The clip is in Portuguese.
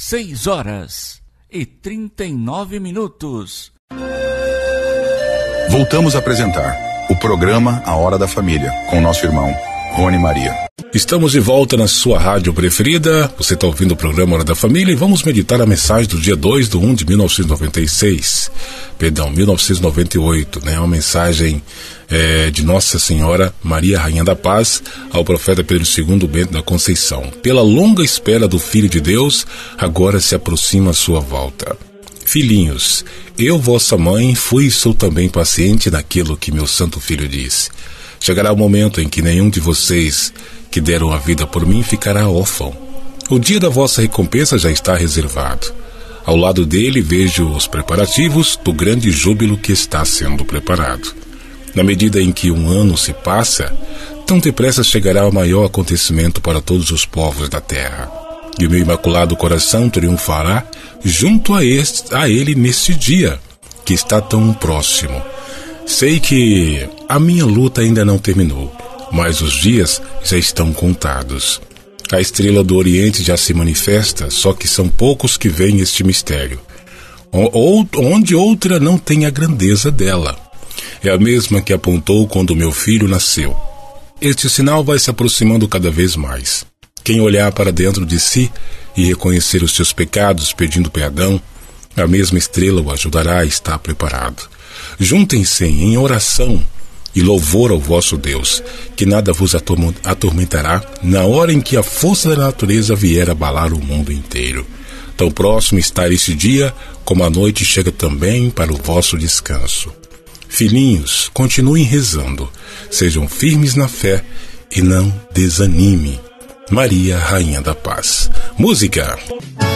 6h39. Voltamos a apresentar o programa A Hora da Família, com nosso irmão Rony Maria. Estamos de volta na sua rádio preferida. Você está ouvindo o programa Hora da Família e vamos meditar a mensagem do dia 2/1 de 1998, né? Uma mensagem de Nossa Senhora Maria Rainha da Paz ao profeta Pedro II Bento da Conceição. Pela longa espera do Filho de Deus, agora se aproxima a sua volta. Filhinhos, eu, vossa mãe, fui e sou também paciente naquilo que meu santo filho disse. Chegará o momento em que nenhum de vocês que deram a vida por mim ficará órfão. O dia da vossa recompensa já está reservado. Ao lado dele vejo os preparativos do grande júbilo que está sendo preparado. Na medida em que um ano se passa, tão depressa chegará o maior acontecimento para todos os povos da terra. E o meu imaculado coração triunfará junto a ele neste dia, que está tão próximo. Sei que a minha luta ainda não terminou, mas os dias já estão contados. A estrela do Oriente já se manifesta, só que são poucos que veem este mistério. Onde outra não tem a grandeza dela. É a mesma que apontou quando meu filho nasceu. Este sinal vai se aproximando cada vez mais. Quem olhar para dentro de si e reconhecer os seus pecados pedindo perdão, a mesma estrela o ajudará a estar preparado. Juntem-se em oração e louvor ao vosso Deus, que nada vos atormentará na hora em que a força da natureza vier abalar o mundo inteiro. Tão próximo está esse dia, como a noite chega também para o vosso descanso. Filhinhos, continuem rezando, sejam firmes na fé e não desanime. Maria, Rainha da Paz. Música.